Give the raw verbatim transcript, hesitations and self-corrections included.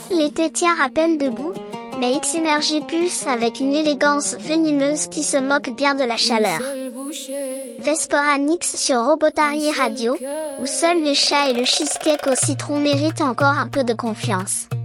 L'été tient à peine debout, mais X-Energy pulse avec une élégance venimeuse qui se moque bien de la chaleur. Vesporanix sur Robotary Radio, où seuls le chat et le cheesecake au citron méritent encore un peu de confiance.